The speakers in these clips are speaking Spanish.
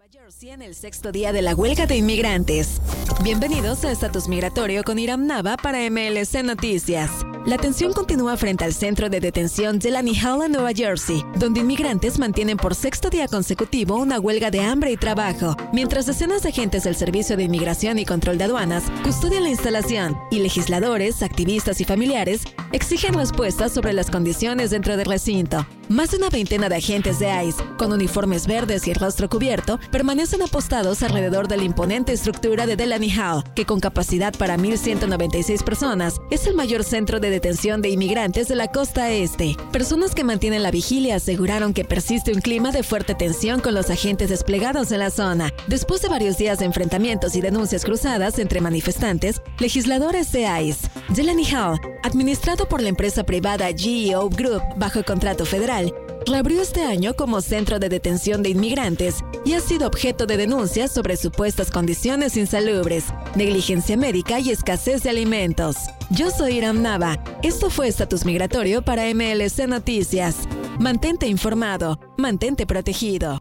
Jersey en el sexto día de la huelga de inmigrantes. Bienvenidos a Estatus Migratorio con Iram Nava para MLC Noticias. La tensión continúa frente al centro de detención Delaney Hall en Nueva Jersey, donde inmigrantes mantienen por sexto día consecutivo una huelga de hambre y trabajo, mientras decenas de agentes del Servicio de Inmigración y Control de Aduanas custodian la instalación y legisladores, activistas y familiares exigen respuestas sobre las condiciones dentro del recinto. Más de una veintena de agentes de ICE, con uniformes verdes y el rostro cubierto, permanecen apostados alrededor de la imponente estructura de Delaney Hall, que con capacidad para 1,196 personas, es el mayor centro de detención de inmigrantes de la costa este. Personas que mantienen la vigilia aseguraron que persiste un clima de fuerte tensión con los agentes desplegados en la zona. Después de varios días de enfrentamientos y denuncias cruzadas entre manifestantes, legisladores de ICE, Delaney Hall, administrado por la empresa privada GEO Group bajo contrato federal, reabrió este año como centro de detención de inmigrantes y ha sido objeto de denuncias sobre supuestas condiciones insalubres, negligencia médica y escasez de alimentos. Yo soy Iram Nava. Esto fue Estatus Migratorio para MLC Noticias. Mantente informado, mantente protegido.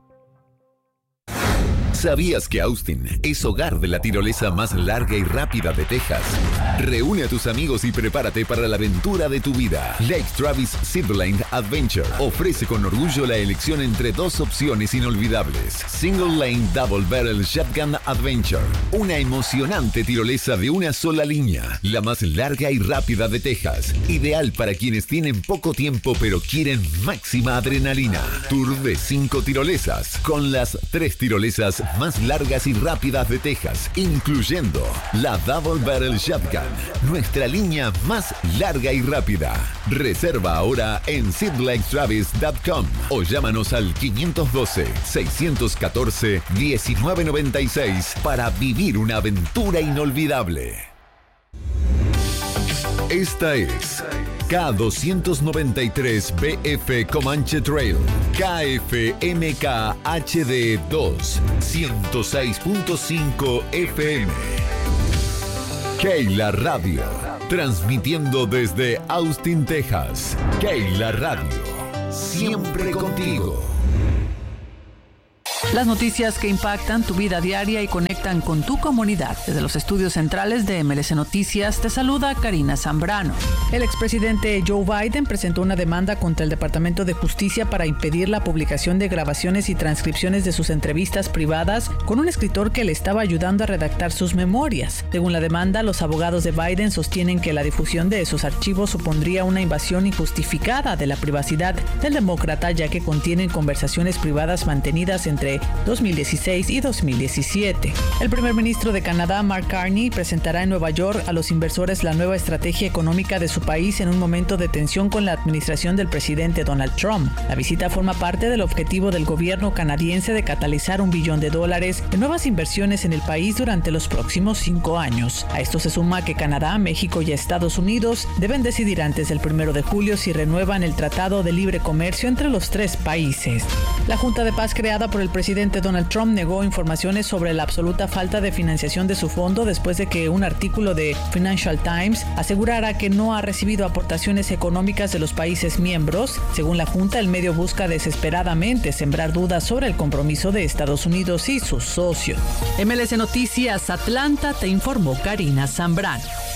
¿Sabías que Austin es hogar de la tirolesa más larga y rápida de Texas? Reúne a tus amigos y prepárate para la aventura de tu vida. Lake Travis Zipline Adventure ofrece con orgullo la elección entre dos opciones inolvidables. Single Lane Double Barrel Shotgun Adventure, una emocionante tirolesa de una sola línea, la más larga y rápida de Texas, ideal para quienes tienen poco tiempo pero quieren máxima adrenalina. Tour de 5 tirolesas, con las 3 tirolesas más largas y rápidas de Texas, incluyendo la Double Barrel Shotgun, nuestra línea más larga y rápida. Reserva ahora en zipLakeTravis.com o llámanos al 512-614-1996 para vivir una aventura inolvidable. Esta es K293BF Comanche Trail, KFMK HD2, 106.5 FM. Keila Radio, transmitiendo desde Austin, Texas. Keila Radio, siempre contigo. Las noticias que impactan tu vida diaria y conectan con tu comunidad. Desde los estudios centrales de MLC Noticias, te saluda Karina Zambrano. El expresidente Joe Biden presentó una demanda contra el Departamento de Justicia para impedir la publicación de grabaciones y transcripciones de sus entrevistas privadas con un escritor que le estaba ayudando a redactar sus memorias. Según la demanda, los abogados de Biden sostienen que la difusión de esos archivos supondría una invasión injustificada de la privacidad del demócrata, ya que contienen conversaciones privadas mantenidas entre 2016 y 2017. El primer ministro de Canadá, Mark Carney, presentará en Nueva York a los inversores la nueva estrategia económica de su país en un momento de tensión con la administración del presidente Donald Trump. La visita forma parte del objetivo del gobierno canadiense de catalizar $1 billón en nuevas inversiones en el país durante los próximos 5 años. A esto se suma que Canadá, México y Estados Unidos deben decidir antes del 1 de julio si renuevan el Tratado de Libre Comercio entre los 3 países. La Junta de Paz creada por el presidente Donald Trump negó informaciones sobre la absoluta falta de financiación de su fondo después de que un artículo de Financial Times asegurara que no ha recibido aportaciones económicas de los países miembros. Según la Junta, el medio busca desesperadamente sembrar dudas sobre el compromiso de Estados Unidos y sus socios. MLC Noticias Atlanta, te informó Karina Zambrano.